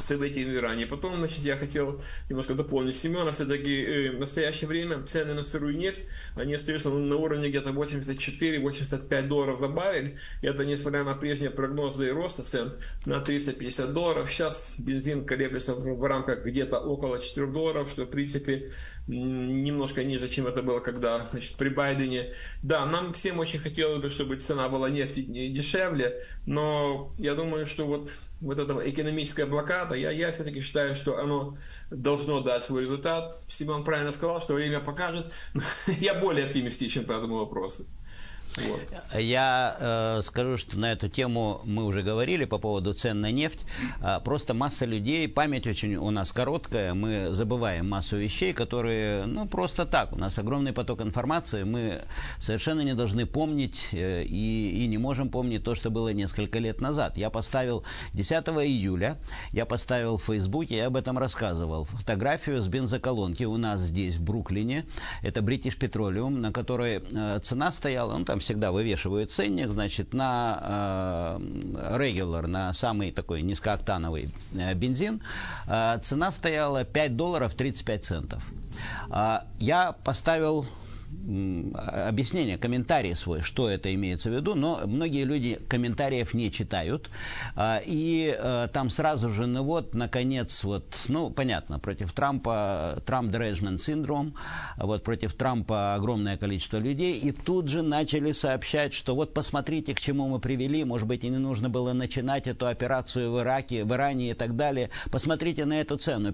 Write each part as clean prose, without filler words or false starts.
событий в Иране. Потом, значит, я хотел немножко дополнить Семена. Все-таки в настоящее время цены на сырую нефть, они остаются на уровне где-то $84-85 за баррель. И это несмотря на прежние прогнозы роста цен на $350. Сейчас бензин колеблется в рамках где-то около $4, что в принципе немножко ниже, чем это было когда, значит, при Байдене. Да, нам всем очень хотелось бы, чтобы цена была нефти дешевле, но я думаю, что вот эта экономическая блокада, я все-таки считаю, что оно должно дать свой результат. Семен правильно сказал, что время покажет. Я более оптимистичен по этому вопросу. Вот. Я скажу, что на эту тему мы уже говорили по поводу цен на нефть. Просто масса людей, память очень у нас короткая, мы забываем массу вещей, которые, просто так. У нас огромный поток информации, мы совершенно не должны помнить и не можем помнить то, что было несколько лет назад. Я поставил 10 июля, я поставил в Фейсбуке, я об этом рассказывал, фотографию с бензоколонки у нас здесь, в Бруклине. Это British Petroleum, на которой цена стояла, там всегда вывешивают ценник, значит, на regular, на самый такой низкооктановый бензин, цена стояла $5.35. Я поставил объяснение, комментарий свой, что это имеется в виду, но многие люди комментариев не читают, и там сразу же, наконец, понятно, против Трампа, Trump-derangement syndrome, против Трампа огромное количество людей, и тут же начали сообщать, что посмотрите, к чему мы привели, может быть, и не нужно было начинать эту операцию в Ираке, в Иране и так далее. Посмотрите на эту цену,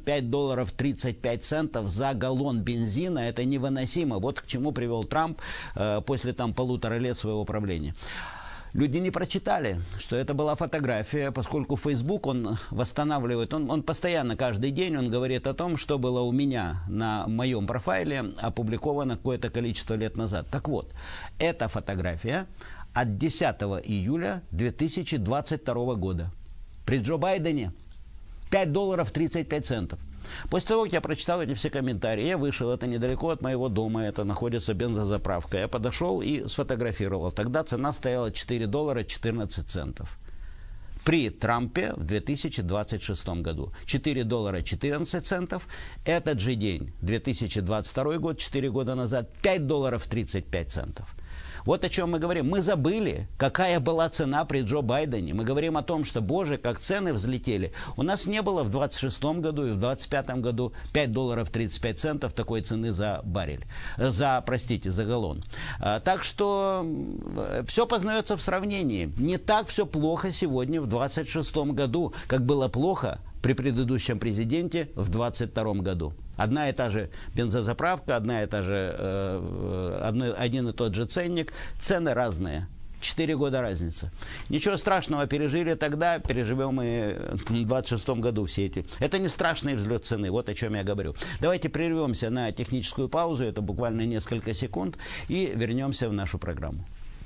$5.35 за галлон бензина, это невыносимо, к чему привел Трамп после 1,5 лет своего правления. Люди не прочитали, что это была фотография, поскольку Facebook, он восстанавливает, он постоянно, каждый день, он говорит о том, что было у меня на моем профайле опубликовано какое-то количество лет назад. Так вот, эта фотография от 10 июля 2022 года. При Джо Байдене $5.35. После того, как я прочитал эти все комментарии, я вышел, это недалеко от моего дома, это находится бензозаправка. Я подошел и сфотографировал. Тогда цена стояла $4.14. При Трампе в 2026 году $4.14. Этот же день, 2022 год, 4 года назад, $5.35. Вот о чем мы говорим. Мы забыли, какая была цена при Джо Байдене. Мы говорим о том, что, боже, как цены взлетели. У нас не было в 26 году и в 25 году $5.35 такой цены за баррель. За галлон. Так что все познается в сравнении. Не так все плохо сегодня в 26 году, как было плохо при предыдущем президенте в 22 году. Одна и та же бензозаправка, один и тот же ценник, цены разные. 4 года разница. Ничего страшного пережили тогда, переживем и в 26 году все эти. Это не страшный взлет цены, вот о чем я говорю. Давайте прервемся на техническую паузу, это буквально несколько секунд, и вернемся в нашу программу.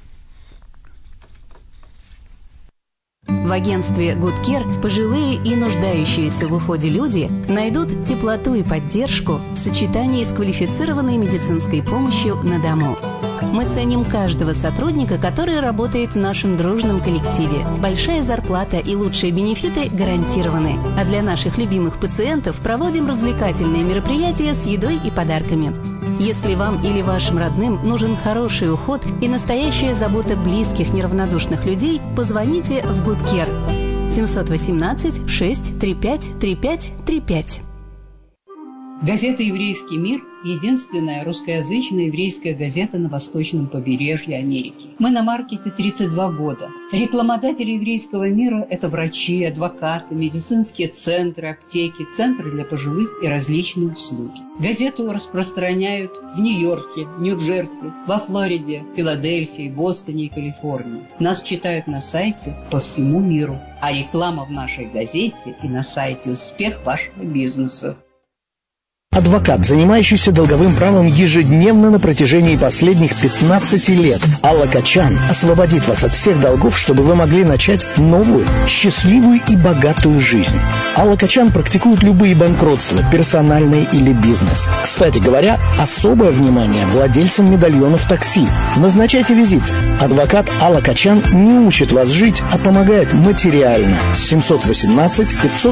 В агентстве Good Care пожилые и нуждающиеся в уходе люди найдут теплоту и поддержку в сочетании с квалифицированной медицинской помощью на дому. Мы ценим каждого сотрудника, который работает в нашем дружном коллективе. Большая зарплата и лучшие бенефиты гарантированы. А для наших любимых пациентов проводим развлекательные мероприятия с едой и подарками. Если вам или вашим родным нужен хороший уход и настоящая забота близких неравнодушных людей, позвоните в Good Care 718 635 3535. Газета «Еврейский мир» – единственная русскоязычная еврейская газета на восточном побережье Америки. Мы на маркете 32 года. Рекламодатели еврейского мира – это врачи, адвокаты, медицинские центры, аптеки, центры для пожилых и различные услуги. Газету распространяют в Нью-Йорке, Нью-Джерси, во Флориде, Филадельфии, Бостоне и Калифорнии. Нас читают на сайте по всему миру. А реклама в нашей газете и на сайте «Успех вашего бизнеса». Адвокат, занимающийся долговым правом ежедневно на протяжении последних 15 лет. Алла Качан освободит вас от всех долгов, чтобы вы могли начать новую, счастливую и богатую жизнь. Алла Качан практикует любые банкротства, персональные или бизнес. Кстати говоря, особое внимание владельцам медальонов такси. Назначайте визит. Адвокат Алла Качан не учит вас жить, а помогает материально. 718 500